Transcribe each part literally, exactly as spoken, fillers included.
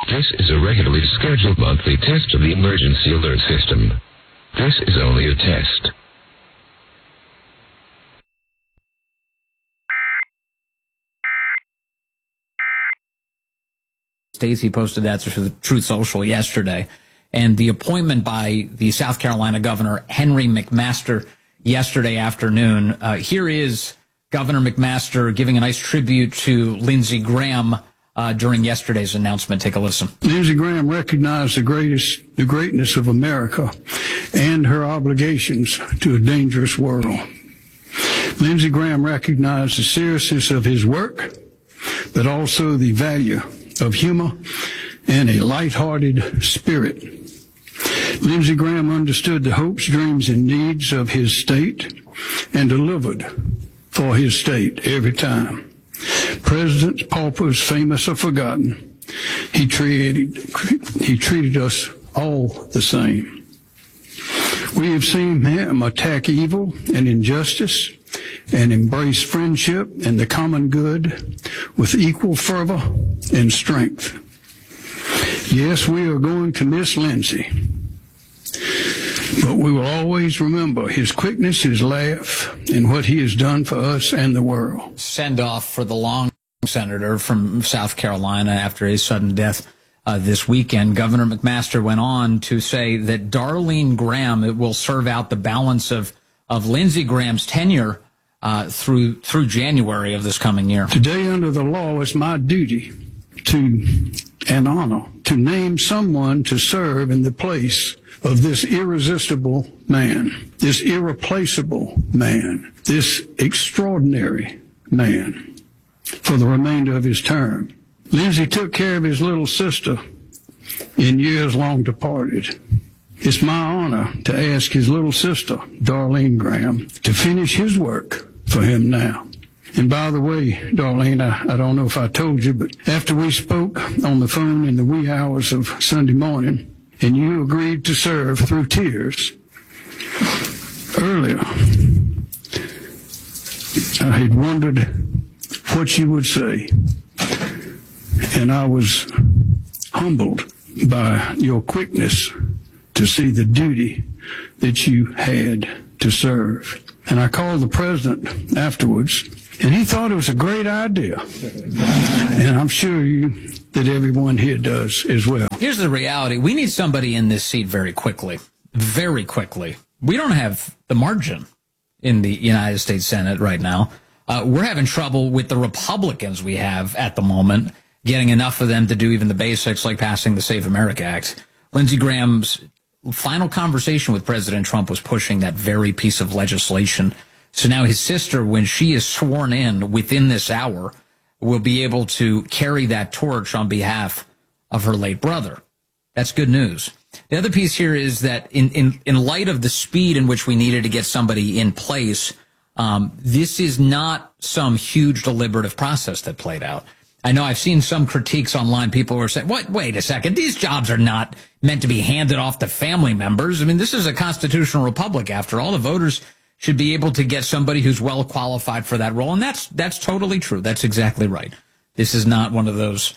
This is a regularly scheduled monthly test of the emergency alert system. This is only a test. Stacey posted that to Truth Social yesterday. And the appointment by the South Carolina Governor Henry McMaster yesterday afternoon. Uh, here is Governor McMaster giving a nice tribute to Lindsey Graham uh, during yesterday's announcement. Take a listen. Lindsey Graham recognized the greatest, the greatness of America and her obligations to a dangerous world. Lindsey Graham recognized the seriousness of his work, but also the value of humor and a light-hearted spirit. Lindsey Graham understood the hopes, dreams, and needs of his state and delivered for his state every time. Presidents, paupers, famous or forgotten, he treated, he treated us all the same. We have seen him attack evil and injustice and embrace friendship and the common good with equal fervor and strength. Yes, we are going to miss Lindsey, but we will always remember his quickness, his laugh, and what he has done for us and the world. Send off for the long senator from South Carolina after his sudden death uh, this weekend. Governor McMaster went on to say that Darlene Graham will serve out the balance of, of Lindsey Graham's tenure uh, through through January of this coming year. Today, under the law, it's my duty to and honor to name someone to serve in the place of this irresistible man, this irreplaceable man, this extraordinary man for the remainder of his term. Lindsey took care of his little sister in years long departed. It's my honor to ask his little sister, Darlene Graham, to finish his work for him now. And by the way, Darlene, I, I don't know if I told you, but after we spoke on the phone in the wee hours of Sunday morning, and you agreed to serve through tears, earlier, I had wondered what you would say, and I was humbled by your quickness to see the duty that you had to serve. And I called the president afterwards, and he thought it was a great idea. And I'm sure you that everyone here does as well. Here's the reality. We need somebody in this seat very quickly, very quickly. We don't have the margin in the United States Senate right now. Uh, we're having trouble with the Republicans we have at the moment, getting enough of them to do even the basics like passing the Save America Act. Lindsey Graham's final conversation with President Trump was pushing that very piece of legislation. So now his sister, when she is sworn in within this hour, will be able to carry that torch on behalf of her late brother. That's good news. The other piece here is that in, in, in light of the speed in which we needed to get somebody in place, um, this is not some huge deliberative process that played out. I know I've seen some critiques online. People were saying, what, wait a second, these jobs are not meant to be handed off to family members. I mean, this is a constitutional republic. After all, the voters should be able to get somebody who's well qualified for that role. And that's, that's totally true. That's exactly right. This is not one of those,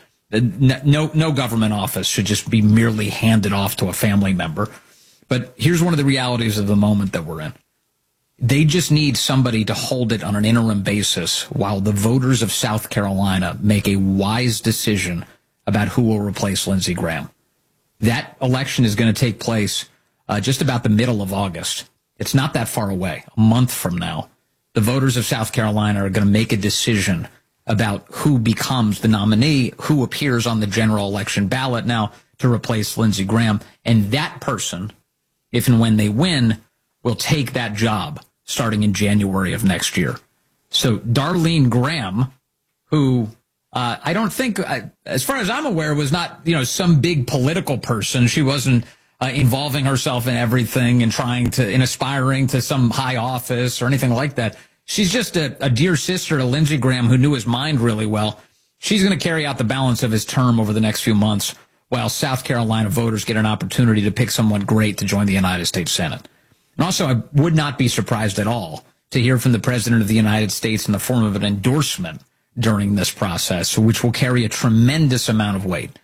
no, no government office should just be merely handed off to a family member. But here's one of the realities of the moment that we're in. They just need somebody to hold it on an interim basis while the voters of South Carolina make a wise decision about who will replace Lindsey Graham. That election is going to take place uh, just about the middle of August. It's not that far away, a month from now. The voters of South Carolina are going to make a decision about who becomes the nominee, who appears on the general election ballot now to replace Lindsey Graham. And that person, if and when they win, will take that job starting in January of next year. So Darlene Graham, who uh, I don't think, uh, as far as I'm aware, was not, you know, some big political person. She wasn't uh, involving herself in everything and trying to, and aspiring to some high office or anything like that. She's just a, a dear sister to Lindsey Graham who knew his mind really well. She's going to carry out the balance of his term over the next few months while South Carolina voters get an opportunity to pick someone great to join the United States Senate. And also, I would not be surprised at all to hear from the President of the United States in the form of an endorsement during this process, which will carry a tremendous amount of weight.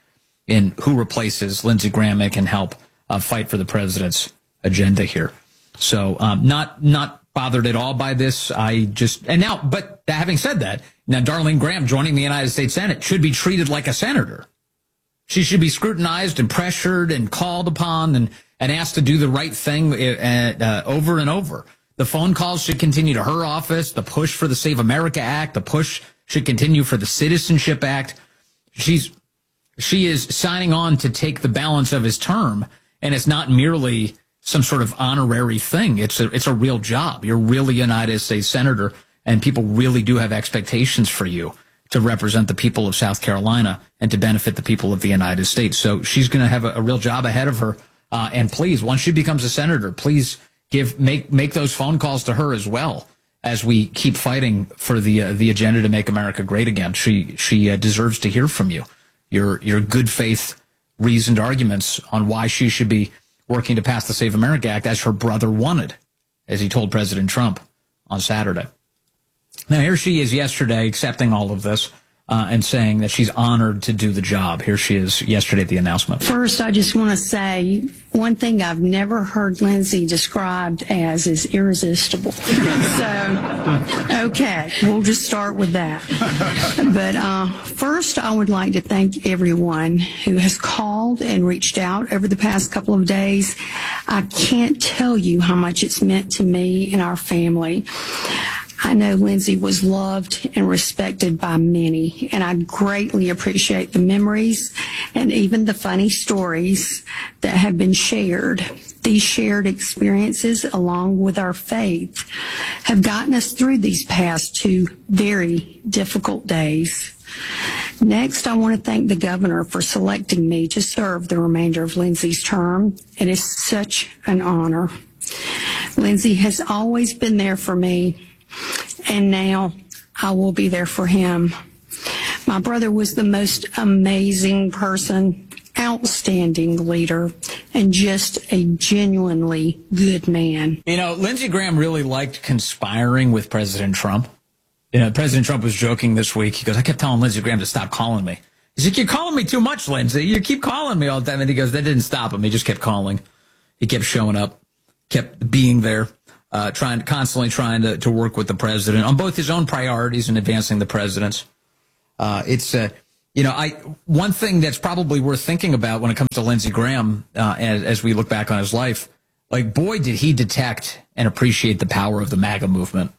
in who replaces Lindsey Graham and can help uh, fight for the president's agenda here. So um, not not bothered at all by this. I just and now, but having said that, now Darlene Graham joining the United States Senate should be treated like a senator. She should be scrutinized and pressured and called upon and, and asked to do the right thing uh, uh, over and over. The phone calls should continue to her office. The push for the Save America Act, the push should continue for the Citizenship Act. She's she is signing on to take the balance of his term, and it's not merely some sort of honorary thing. It's a it's a real job. You're really a United States senator, and people really do have expectations for you to represent the people of South Carolina and to benefit the people of the United States. So she's going to have a, a real job ahead of her. Uh, and please, once she becomes a senator, please give make make those phone calls to her as well as we keep fighting for the uh, the agenda to make America great again. She she uh, deserves to hear from you. Your your good faith, reasoned arguments on why she should be working to pass the Save America Act as her brother wanted, as he told President Trump on Saturday. Now, here she is yesterday accepting all of this uh, and saying that she's honored to do the job. Here she is yesterday at the announcement. First, I just want to say one thing I've never heard Lindsey described as is irresistible. So, okay, we'll just start with that. But uh, first, I would like to thank everyone who has called and reached out over the past couple of days. I can't tell you how much it's meant to me and our family. I know Lindsey was loved and respected by many, and I greatly appreciate the memories and even the funny stories that have been shared. These shared experiences, along with our faith, have gotten us through these past two very difficult days. Next, I want to thank the governor for selecting me to serve the remainder of Lindsey's term. It is such an honor. Lindsey has always been there for me, and now I will be there for him. My brother was the most amazing person, outstanding leader, and just a genuinely good man. You know, Lindsey Graham really liked conspiring with President Trump. You know, President Trump was joking this week. He goes, I kept telling Lindsey Graham to stop calling me. He's like, you're calling me too much, Lindsey. You keep calling me all the time. And he goes, that didn't stop him. He just kept calling. He kept showing up, kept being there. Uh, trying, constantly trying to, to work with the president on both his own priorities and advancing the president's. Uh, it's, uh, you know, I one thing that's probably worth thinking about when it comes to Lindsey Graham, uh, as, as we look back on his life, like, boy, did he detect and appreciate the power of the MAGA movement.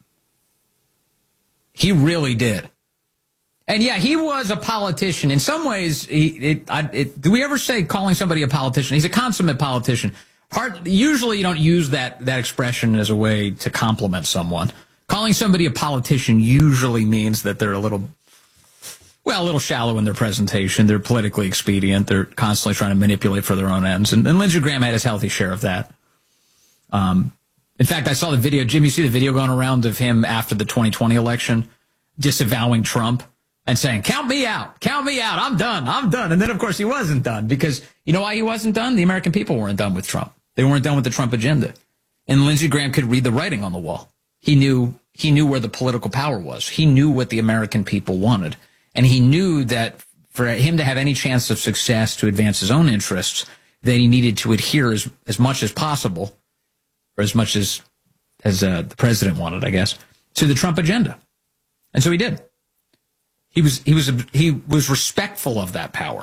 He really did. And yeah, he was a politician. In some ways, he, it, I, it, do we ever say calling somebody a politician? He's a consummate politician. Hard, usually you don't use that, that expression as a way to compliment someone. Calling somebody a politician usually means that they're a little, well, a little shallow in their presentation. They're politically expedient. They're constantly trying to manipulate for their own ends. And, and Lindsey Graham had his healthy share of that. Um, in fact, I saw the video. Jim, you see the video going around of him after the twenty twenty election, disavowing Trump and saying, count me out, count me out. I'm done. I'm done. And then, of course, he wasn't done because you know why he wasn't done? The American people weren't done with Trump. They weren't done with the Trump agenda. And Lindsey Graham could read the writing on the wall. He knew he knew where the political power was. He knew what the American people wanted. And he knew that for him to have any chance of success to advance his own interests, that he needed to adhere as, as much as possible, or as much as, as uh, the president wanted, I guess, to the Trump agenda. And so he did. He was, he was, he was respectful of that power.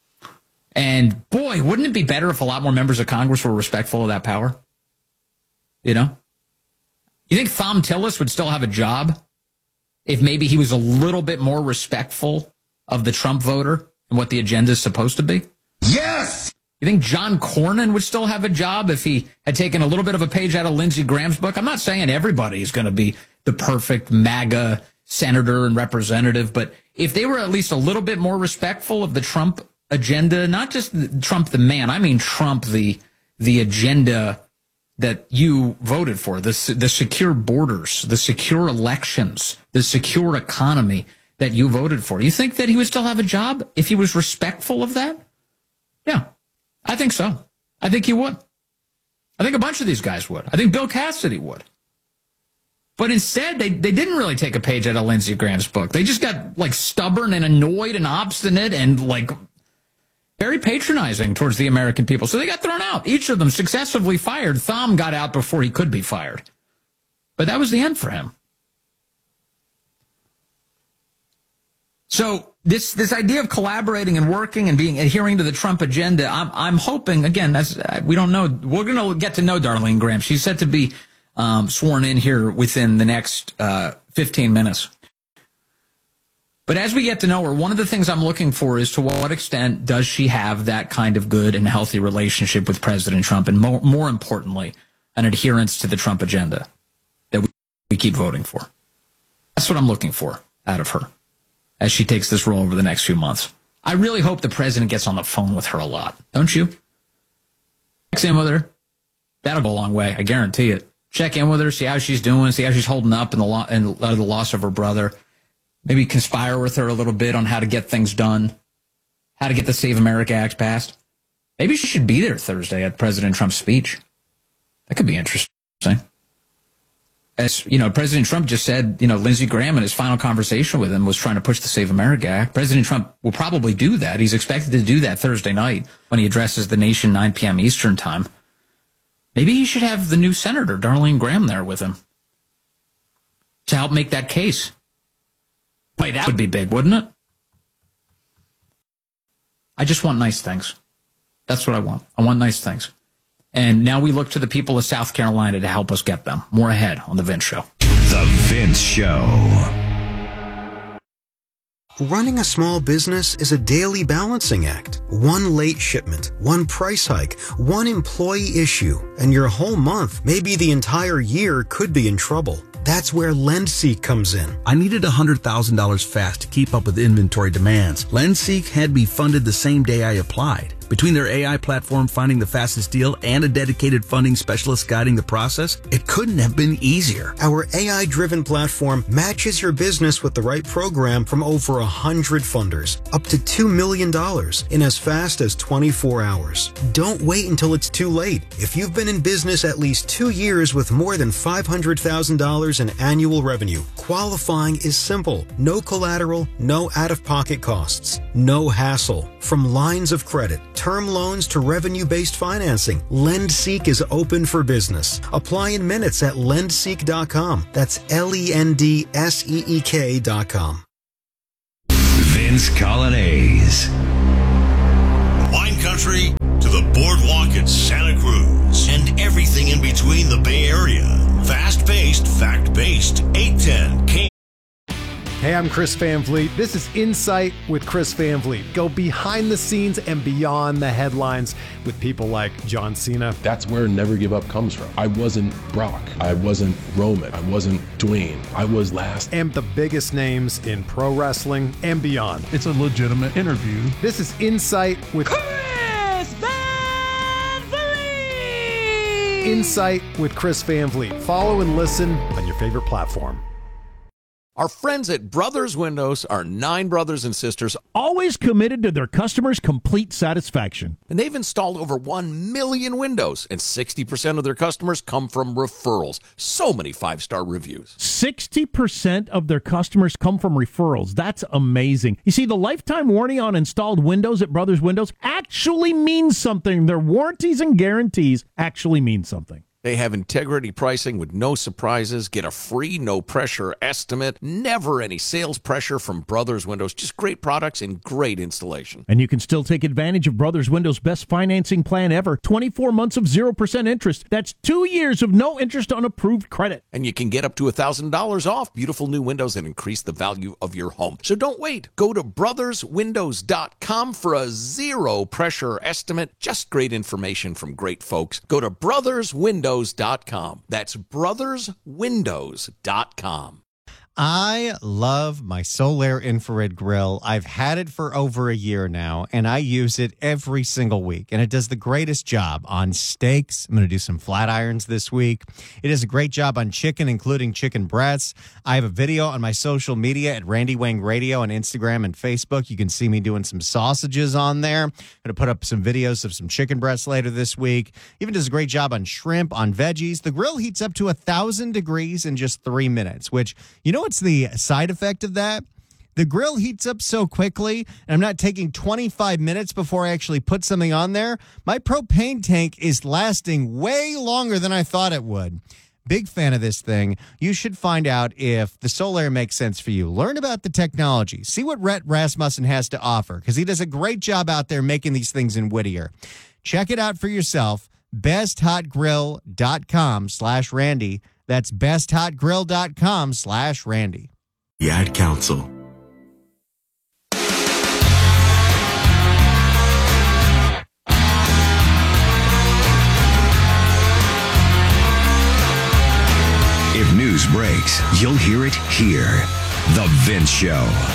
And boy, wouldn't it be better if a lot more members of Congress were respectful of that power? You know? You think Thom Tillis would still have a job if maybe he was a little bit more respectful of the Trump voter and what the agenda is supposed to be? Yes! You think John Cornyn would still have a job if he had taken a little bit of a page out of Lindsey Graham's book? I'm not saying everybody is going to be the perfect MAGA senator and representative, but if they were at least a little bit more respectful of the Trump agenda, not just Trump the man, I mean Trump the the agenda that you voted for, the, the secure borders, the secure elections, the secure economy that you voted for. You think that he would still have a job if he was respectful of that? Yeah, I think so. I think he would. I think a bunch of these guys would. I think Bill Cassidy would. But instead, they, they didn't really take a page out of Lindsey Graham's book. They just got, like, stubborn and annoyed and obstinate and, like, very patronizing towards the American people. So they got thrown out. Each of them successively fired. Thom got out before he could be fired. But that was the end for him. So this this idea of collaborating and working and being adhering to the Trump agenda, I'm I'm hoping, again, that's, we don't know. We're going to get to know Darlene Graham. She's set to be um, sworn in here within the next uh, fifteen minutes. But as we get to know her, one of the things I'm looking for is to what extent does she have that kind of good and healthy relationship with President Trump, and more, more importantly, an adherence to the Trump agenda that we, we keep voting for. That's what I'm looking for out of her as she takes this role over the next few months. I really hope the president gets on the phone with her a lot. Don't you? Check in with her. That'll go a long way. I guarantee it. Check in with her, see how she's doing, see how she's holding up in the, lo- in the loss of her brother. Maybe conspire with her a little bit on how to get things done, how to get the Save America Act passed. Maybe she should be there Thursday at President Trump's speech. That could be interesting. As you know, President Trump just said, you know, Lindsey Graham in his final conversation with him was trying to push the Save America Act. President Trump will probably do that. He's expected to do that Thursday night when he addresses the nation nine p.m. Eastern time. Maybe he should have the new Senator, Darlene Graham, there with him to help make that case. Wait, that would be big, wouldn't it? I just want nice things. That's what I want. I want nice things. And now we look to the people of South Carolina to help us get them. More ahead on The Vince Show. The Vince Show. Running a small business is a daily balancing act. One late shipment, one price hike, one employee issue, and your whole month, maybe the entire year, could be in trouble. That's where LendSeek comes in. I needed one hundred thousand dollars fast to keep up with inventory demands. LendSeek had me funded the same day I applied. Between their A I platform finding the fastest deal and a dedicated funding specialist guiding the process, it couldn't have been easier. Our A I-driven platform matches your business with the right program from over one hundred funders, up to two million dollars in as fast as twenty-four hours. Don't wait until it's too late. If you've been in business at least two years with more than five hundred thousand dollars in annual revenue, qualifying is simple. No collateral, no out-of-pocket costs, no hassle. From lines of credit, term loans to revenue-based financing, LendSeek is open for business. Apply in minutes at lendseek dot com. That's L E N D S E E K dot com. Vince Colonnese. Wine country to the boardwalk at Santa Cruz and everything in between the Bay Area. Fast-paced, fact-based, eight ten K. Hey, I'm Chris Van Vliet. This is Insight with Chris Van Vliet. Go behind the scenes and beyond the headlines with people like John Cena. That's where Never Give Up comes from. I wasn't Brock. I wasn't Roman. I wasn't Dwayne. I was last. And the biggest names in pro wrestling and beyond. It's a legitimate interview. This is Insight with Chris Van Vliet. Insight with Chris Van Vliet. Follow and listen on your favorite platform. Our friends at Brothers Windows are nine brothers and sisters, always committed to their customers' complete satisfaction. And they've installed over one million windows, and sixty percent of their customers come from referrals. So many five-star reviews. sixty percent of their customers come from referrals. That's amazing. You see, the lifetime warranty on installed windows at Brothers Windows actually means something. Their warranties and guarantees actually mean something. They have integrity pricing with no surprises. Get a free, no-pressure estimate. Never any sales pressure from Brothers Windows. Just great products and great installation. And you can still take advantage of Brothers Windows' best financing plan ever. twenty-four months of zero percent interest. That's two years of no interest on approved credit. And you can get up to one thousand dollars off beautiful new windows and increase the value of your home. So don't wait. Go to brothers windows dot com for a zero-pressure estimate. Just great information from great folks. Go to brothers windows dot com. That's brothers windows dot com. I love my Solaire infrared grill. I've had it for over a year now, and I use it every single week, and it does the greatest job on steaks. I'm going to do some flat irons this week. It does a great job on chicken, including chicken breasts. I have a video on my social media at Randy Wang Radio on Instagram and Facebook. You can see me doing some sausages on there. I'm going to put up some videos of some chicken breasts later this week. Even does a great job on shrimp, on veggies. The grill heats up to one thousand degrees in just three minutes, which, you know, what's the side effect of that? The grill heats up so quickly, and I'm not taking twenty-five minutes before I actually put something on there. My propane tank is lasting way longer than I thought it would. Big fan of this thing. You should find out if the Solaire makes sense for you. Learn about the technology. See what Rhett Rasmussen has to offer, because he does a great job out there making these things in Whittier. Check it out for yourself. besthotgrill.com slash Randy. That's besthotgrill.com slash Randy. The Ad Council. If news breaks, you'll hear it here. The Vince Show.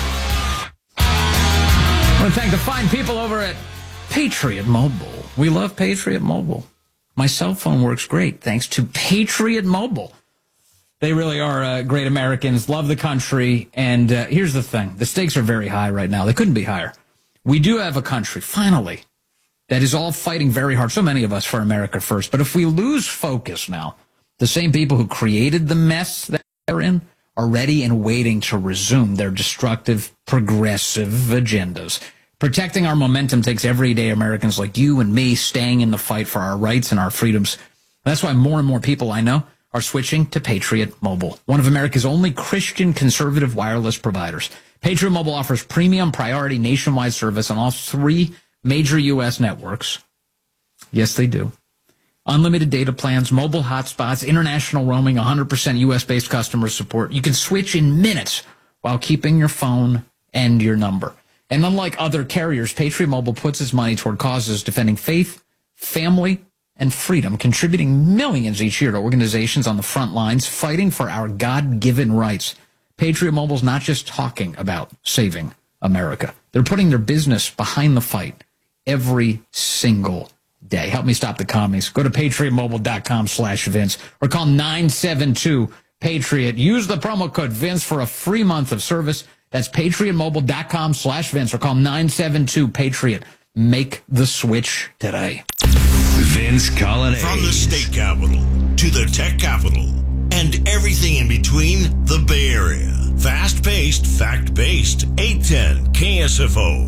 I want to thank the fine people over at Patriot Mobile. We love Patriot Mobile. My cell phone works great thanks to Patriot Mobile. They really are uh, great Americans, love the country, and uh, here's the thing. The stakes are very high right now. They couldn't be higher. We do have a country, finally, that is all fighting very hard, so many of us, for America first. But if we lose focus now, the same people who created the mess that they're in are ready and waiting to resume their destructive, progressive agendas. Protecting our momentum takes everyday Americans like you and me staying in the fight for our rights and our freedoms. That's why more and more people I know are switching to Patriot Mobile, one of America's only Christian conservative wireless providers. Patriot Mobile offers premium priority nationwide service on all three major U S networks. Yes, they do. Unlimited data plans, mobile hotspots, international roaming, one hundred percent U S-based customer support. You can switch in minutes while keeping your phone and your number. And unlike other carriers, Patriot Mobile puts its money toward causes defending faith, family, and freedom, contributing millions each year to organizations on the front lines fighting for our God-given rights. Patriot Mobile's not just talking about saving America. They're putting their business behind the fight every single day. Help me stop the commies. Go to patriotmobile.com slash Vince or call nine seven two Patriot. Use the promo code Vince for a free month of service. That's patriotmobile.com slash Vince or call nine seven two Patriot. Make the switch today. Vince Colonnade. From the state capital to the tech capital and everything in between, the Bay Area. Fast-paced, fact-based. eight ten K S F O.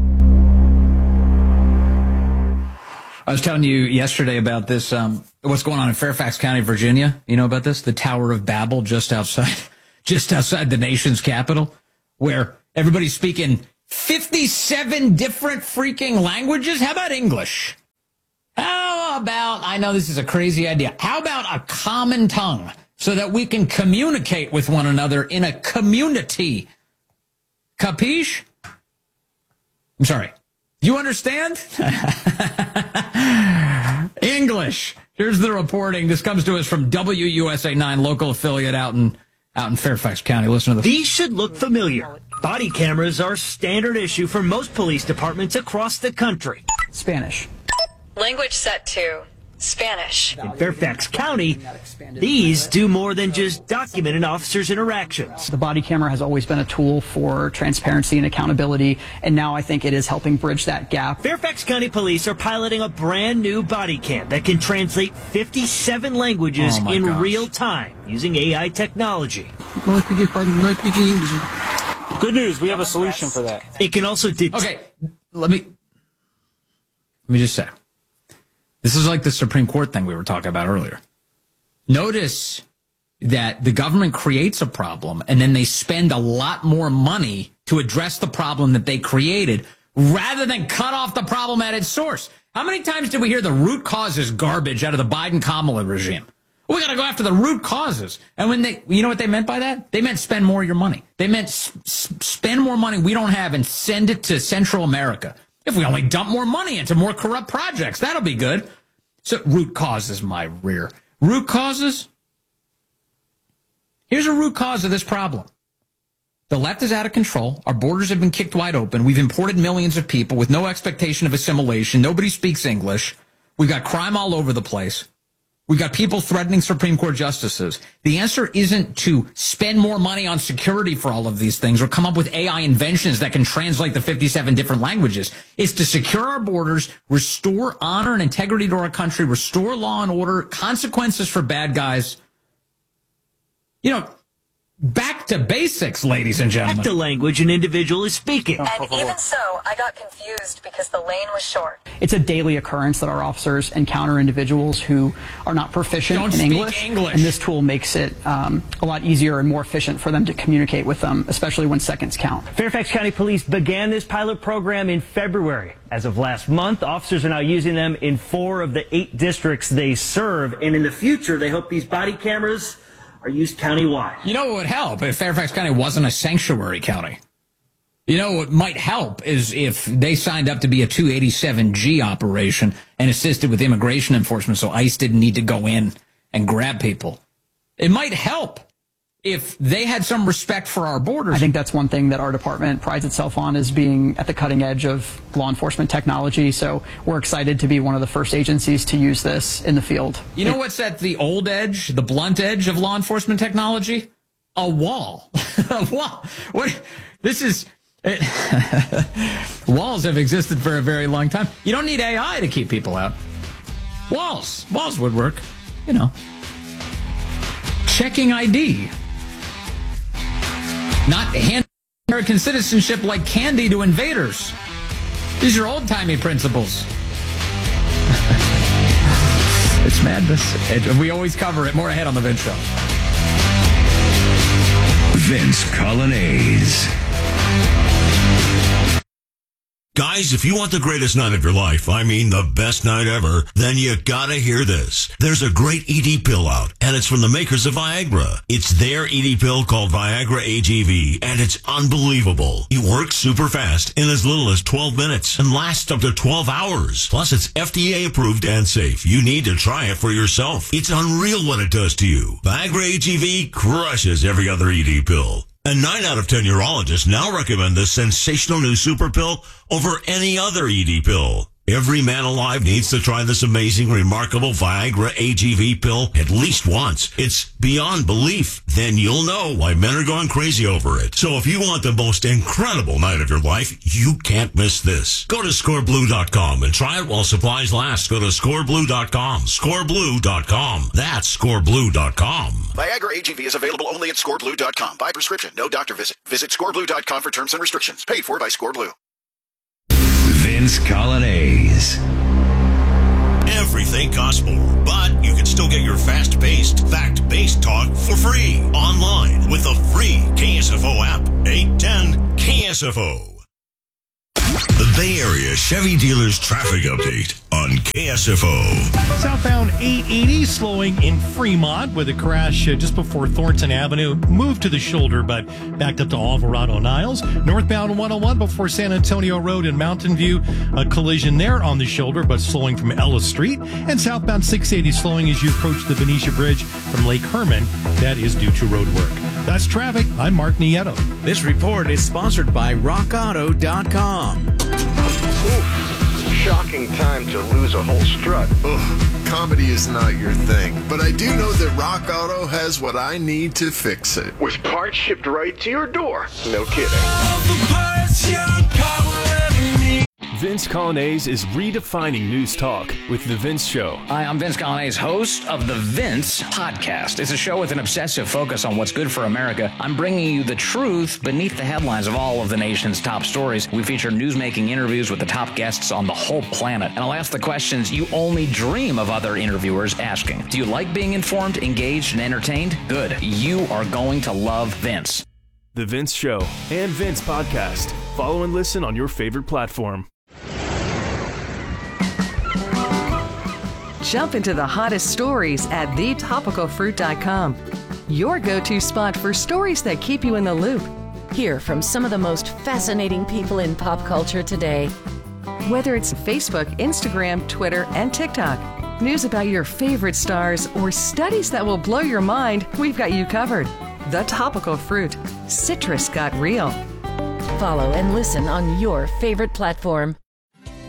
I was telling you yesterday about this, um, what's going on in Fairfax County, Virginia. You know about this? The Tower of Babel just outside, just outside the nation's capital, where everybody's speaking fifty-seven different freaking languages. How about English? How about, I know this is a crazy idea, how about a common tongue so that we can communicate with one another in a community? Capiche? I'm sorry. You understand? English. Here's the reporting. This comes to us from W U S A nine, local affiliate out in out in Fairfax County. Listen to this. These should look familiar. Body cameras are standard issue for most police departments across the country. Spanish. Language set to Spanish. In Fairfax County, these do more than just document an officer's interactions. The body camera has always been a tool for transparency and accountability, and now I think it is helping bridge that gap. Fairfax County Police are piloting a brand new body cam that can translate fifty-seven languages oh in gosh. real time using A I technology. Good news, we have a solution for that. It can also detect. Okay, let me let me just say. This is like the Supreme Court thing we were talking about earlier. Notice that the government creates a problem and then they spend a lot more money to address the problem that they created rather than cut off the problem at its source. How many times did we hear the root cause is garbage out of the Biden-Kamala regime? We got to go after the root causes. And when they, you know what they meant by that? They meant spend more of your money. They meant s- spend more money we don't have and send it to Central America. If we only dump more money into more corrupt projects, that'll be good. So root causes, my rear. Root causes? Here's a root cause of this problem. The left is out of control. Our borders have been kicked wide open. We've imported millions of people with no expectation of assimilation. Nobody speaks English. We've got crime all over the place. We've got people threatening Supreme Court justices. The answer isn't to spend more money on security for all of these things or come up with A I inventions that can translate the fifty-seven different languages. It's to secure our borders, restore honor and integrity to our country, restore law and order, consequences for bad guys. You know, Back to basics, ladies and gentlemen. Back to language an individual is speaking. And even so, I got confused because the lane was short. It's a daily occurrence that our officers encounter individuals who are not proficient Don't in speak English, English. and this tool makes it um, a lot easier and more efficient for them to communicate with them, especially when seconds count. Fairfax County Police began this pilot program in February. As of last month, officers are now using them in four of the eight districts they serve, and in the future, they hope these body cameras are used countywide. You know what would help if Fairfax County wasn't a sanctuary county? You know what might help is if they signed up to be a two eighty-seven G operation and assisted with immigration enforcement so ICE didn't need to go in and grab people. It might help if they had some respect for our borders. I think that's one thing that our department prides itself on, is being at the cutting edge of law enforcement technology. So we're excited to be one of the first agencies to use this in the field. You know what's at the old edge, the blunt edge of law enforcement technology? A wall. A wall. What? This is... It, walls have existed for a very long time. You don't need A I to keep people out. Walls. Walls would work. You know. Checking I D. Not hand American citizenship like candy to invaders. These are old-timey principles. It's madness. It, we always cover it. More ahead on The Vince Show. Vince Colonnese. Guys, if you want the greatest night of your life, I mean the best night ever, then you gotta hear this. There's a great E D pill out, and it's from the makers of Viagra. It's their E D pill called Viagra A G V, and it's unbelievable. It works super fast in as little as twelve minutes and lasts up to twelve hours. Plus, it's F D A approved and safe. You need to try it for yourself. It's unreal what it does to you. Viagra A G V crushes every other E D pill. And nine out of ten urologists now recommend this sensational new super pill over any other E D pill. Every man alive needs to try this amazing, remarkable Viagra A G V pill at least once. It's beyond belief. Then you'll know why men are going crazy over it. So if you want the most incredible night of your life, you can't miss this. Go to score blue dot com and try it while supplies last. Go to score blue dot com. score blue dot com. That's score blue dot com. Viagra A G V is available only at score blue dot com. By prescription, no doctor visit. Visit score blue dot com for terms and restrictions. Paid for by ScoreBlue. Vince Colonnese. Everything costs more, but you can still get your fast-paced, fact-based talk for free online with the free K S F O app. eight ten K S F O. The Bay Area Chevy Dealers Traffic Update on K S F O. Southbound eight eighty slowing in Fremont with a crash uh, just before Thornton Avenue. Moved to the shoulder, but backed up to Alvarado Niles. Northbound one oh one before San Antonio Road in Mountain View. A collision there on the shoulder, but slowing from Ellis Street. And southbound six eighty slowing as you approach the Benicia Bridge from Lake Herman. That is due to road work. That's traffic. I'm Mark Nieto. This report is sponsored by rock auto dot com. Ooh, shocking time to lose a whole strut. Ugh, comedy is not your thing, but I do know that Rock Auto has what I need to fix it. With parts shipped right to your door. No kidding. Vince Colonnese is redefining news talk with The Vince Show. Hi, I'm Vince Colonnese, host of The Vince Podcast. It's a show with an obsessive focus on what's good for America. I'm bringing you the truth beneath the headlines of all of the nation's top stories. We feature newsmaking interviews with the top guests on the whole planet. And I'll ask the questions you only dream of other interviewers asking. Do you like being informed, engaged, and entertained? Good. You are going to love Vince. The Vince Show and Vince Podcast. Follow and listen on your favorite platform. Jump into the hottest stories at the topical fruit dot com. Your go-to spot for stories that keep you in the loop. Hear from some of the most fascinating people in pop culture today. Whether it's Facebook, Instagram, Twitter, and TikTok, news about your favorite stars, or studies that will blow your mind, we've got you covered. The Topical Fruit. Citrus got real. Follow and listen on your favorite platform.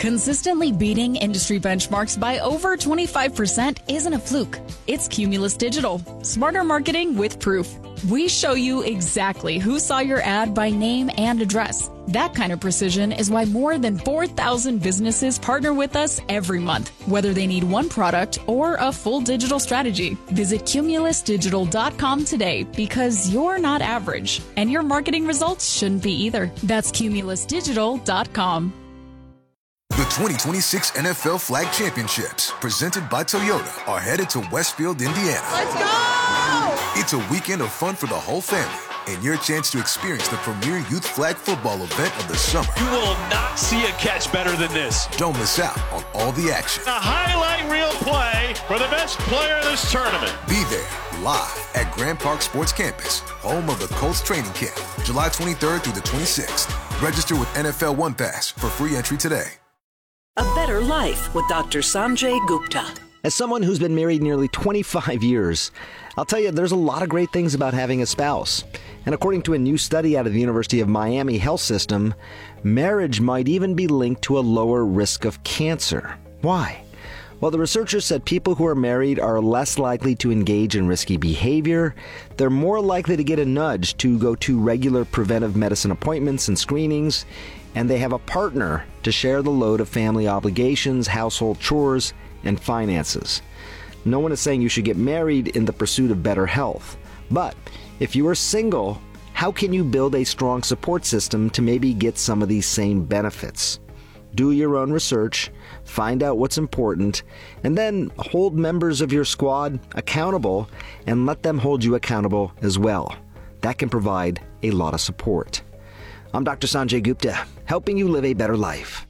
Consistently beating industry benchmarks by over twenty-five percent isn't a fluke. It's Cumulus Digital. Smarter marketing with proof. We show you exactly who saw your ad by name and address. That kind of precision is why more than four thousand businesses partner with us every month, whether they need one product or a full digital strategy. Visit cumulus digital dot com today because you're not average, and your marketing results shouldn't be either. That's cumulus digital dot com. The twenty twenty-six N F L Flag Championships, presented by Toyota, are headed to Westfield, Indiana. Let's go! It's a weekend of fun for the whole family and your chance to experience the premier youth flag football event of the summer. You will not see a catch better than this. Don't miss out on all the action. A highlight reel play for the best player of this tournament. Be there live at Grand Park Sports Campus, home of the Colts training camp, July twenty-third through the twenty-sixth. Register with N F L One Pass for free entry today. A better life with Doctor Sanjay Gupta. As someone who's been married nearly twenty-five years, I'll tell you there's a lot of great things about having a spouse. And according to a new study out of the University of Miami Health System, marriage might even be linked to a lower risk of cancer. Why? Well, the researchers said people who are married are less likely to engage in risky behavior, they're more likely to get a nudge to go to regular preventive medicine appointments and screenings, and they have a partner to share the load of family obligations, household chores, and finances. No one is saying you should get married in the pursuit of better health. But if you are single, how can you build a strong support system to maybe get some of these same benefits? Do your own research, find out what's important, and then hold members of your squad accountable and let them hold you accountable as well. That can provide a lot of support. I'm Doctor Sanjay Gupta, helping you live a better life.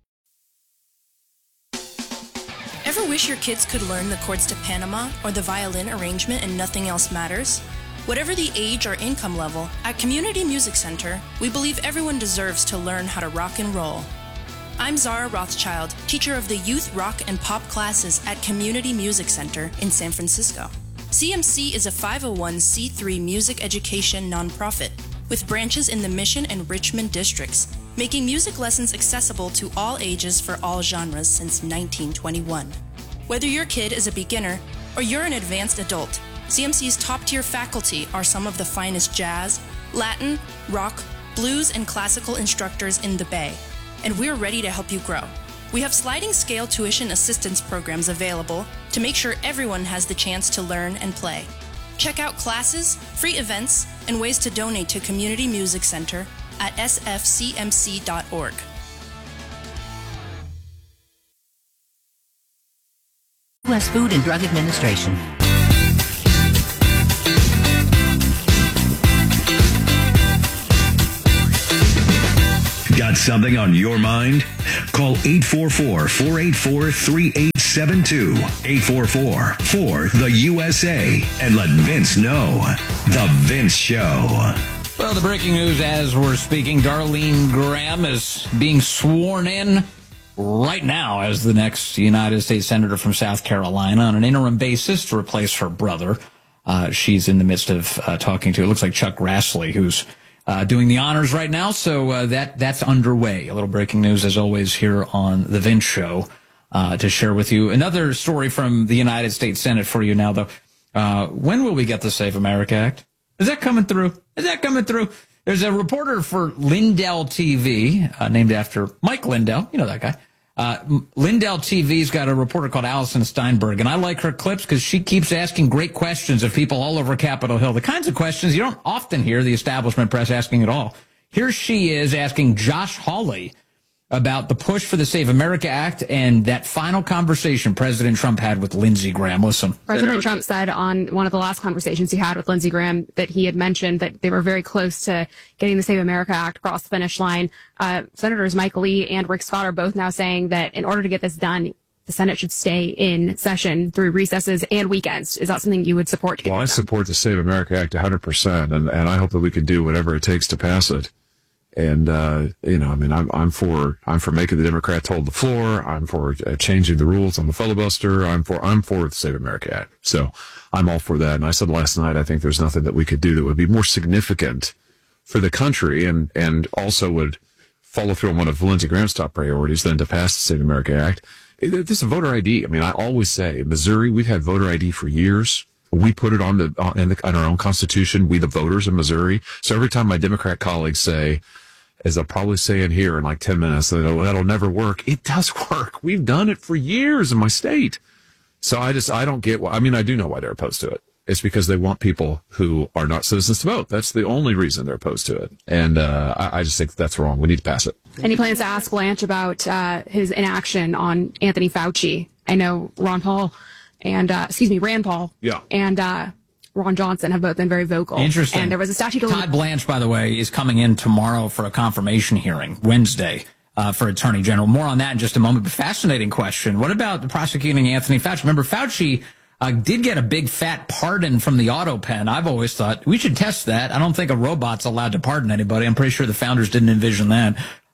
Ever wish your kids could learn the chords to Panama or the violin arrangement and nothing else matters? Whatever the age or income level, at Community Music Center, we believe everyone deserves to learn how to rock and roll. I'm Zara Rothschild, teacher of the youth rock and pop classes at Community Music Center in San Francisco. C M C is a five oh one c three music education nonprofit with branches in the Mission and Richmond districts, making music lessons accessible to all ages for all genres since nineteen twenty-one. Whether your kid is a beginner or you're an advanced adult, C M C's top-tier faculty are some of the finest jazz, Latin, rock, blues, and classical instructors in the Bay, and we're ready to help you grow. We have sliding scale tuition assistance programs available to make sure everyone has the chance to learn and play. Check out classes, free events, and ways to donate to Community Music Center at s f c m c dot org. U S Food and Drug Administration. Got something on your mind? Call eight four four, four eight four, three eight seven two, eight four four, four, the U S A, and let Vince know. The Vince Show. Well, the breaking news as we're speaking, Darlene Graham is being sworn in right now as the next United States Senator from South Carolina on an interim basis to replace her brother. Uh, she's in the midst of uh, talking to, it looks like Chuck Grassley, who's Uh, doing the honors right now, so uh, that that's underway. A little breaking news, as always, here on The Vince Show uh, to share with you. Another story from the United States Senate for you now, though. Uh, when will we get the Save America Act? Is that coming through? Is that coming through? There's a reporter for Lindell T V, uh, named after Mike Lindell. You know that guy. Uh, Lindell T V's got a reporter called Allison Steinberg, and I like her clips because she keeps asking great questions of people all over Capitol Hill. The kinds of questions you don't often hear the establishment press asking at all. Here she is asking Josh Hawley about the push for the Save America Act and that final conversation President Trump had with Lindsey Graham. Listen. President Trump said on one of the last conversations he had with Lindsey Graham that he had mentioned that they were very close to getting the Save America Act across the finish line. Uh, Senators Mike Lee and Rick Scott are both now saying that in order to get this done, the Senate should stay in session through recesses and weekends. Is that something you would support? To get well, I support the Save America Act one hundred percent, and, and I hope that we can do whatever it takes to pass it. And, uh, you know, I mean, I'm, I'm for, I'm for making the Democrats hold the floor. I'm for uh, changing the rules on the filibuster. I'm for, I'm for the Save America Act. So I'm all for that. And I said last night, I think there's nothing that we could do that would be more significant for the country and, and also would follow through on one of Lindsey Graham's top priorities than to pass the Save America Act. It, this is voter I D. I mean, I always say, Missouri, we've had voter I D for years. We put it on the on, in, the, on our own constitution, we the voters of Missouri. So every time my Democrat colleagues say, as I'll probably say in here in like ten minutes, that'll, that'll never work. It does work. We've done it for years in my state. So I just, I don't get why. I mean, I do know why they're opposed to it. It's because they want people who are not citizens to vote. That's the only reason they're opposed to it. And uh, I, I just think that's wrong. We need to pass it. And he plans to ask Blanche about uh, his inaction on Anthony Fauci. I know Ron Paul and, uh, excuse me, Rand Paul yeah. and uh, Ron Johnson have both been very vocal. Interesting. And there was a statute. Todd Blanche, by the way, is coming in tomorrow for a confirmation hearing, Wednesday, uh, for Attorney General. More on that in just a moment. But fascinating question. What about the prosecuting Anthony Fauci? Remember, Fauci uh, did get a big fat pardon from the auto pen. I've always thought we should test that. I don't think a robot's allowed to pardon anybody. I'm pretty sure the founders didn't envision that.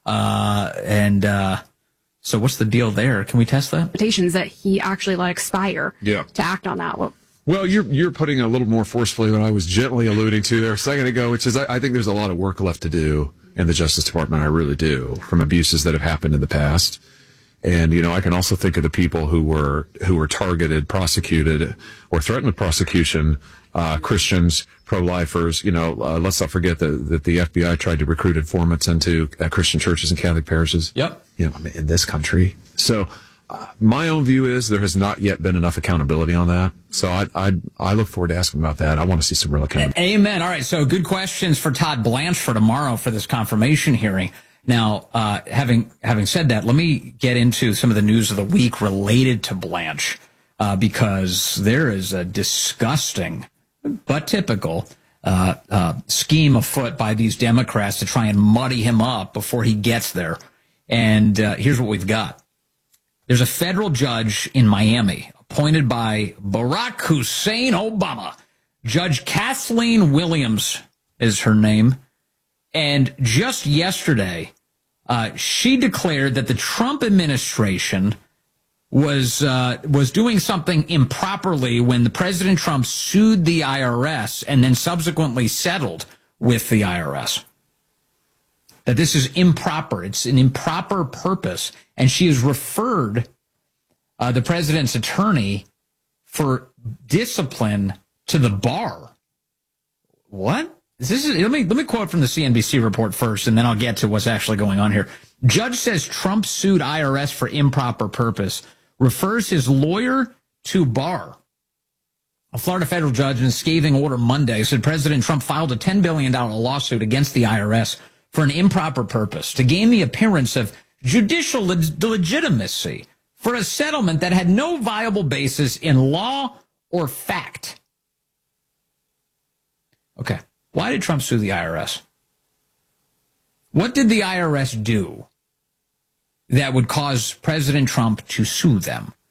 Uh, and uh, so what's the deal there? Can we test that? Invitations that he actually let expire yeah. to act on that. Well, Well, you're you're putting a little more forcefully than I was gently alluding to there a second ago, which is I, I think there's a lot of work left to do in the Justice Department. I really do, from abuses that have happened in the past. And, you know, I can also think of the people who were who were targeted, prosecuted, or threatened with prosecution, uh, Christians, pro-lifers. You know, uh, let's not forget that, that the F B I tried to recruit informants into uh, Christian churches and Catholic parishes. Yep. You know, in this country. So uh, my own view is there has not yet been enough accountability on that. So I I, I look forward to asking about that. I want to see some real accountability. Amen. All right. So good questions for Todd Blanche for tomorrow for this confirmation hearing. Now, uh, having having said that, let me get into some of the news of the week related to Blanche, uh, because there is a disgusting but typical uh, uh, scheme afoot by these Democrats to try and muddy him up before he gets there. And uh, here's what we've got. There's a federal judge in Miami appointed by Barack Hussein Obama. Judge Kathleen Williams is her name. And just yesterday, uh, she declared that the Trump administration was uh, was doing something improperly when the President Trump sued the I R S and then subsequently settled with the I R S. That this is improper. It's an improper purpose. And she has referred uh, the president's attorney for discipline to the bar. What? This is, let me let me quote from the C N B C report first, and then I'll get to what's actually going on here. Judge says Trump sued I R S for improper purpose, refers his lawyer to Barr. A Florida federal judge in a scathing order Monday said President Trump filed a ten billion dollars lawsuit against the I R S for an improper purpose to gain the appearance of judicial leg- legitimacy for a settlement that had no viable basis in law or fact. Okay. Why did Trump sue the I R S? What did the I R S do that would cause President Trump to sue them?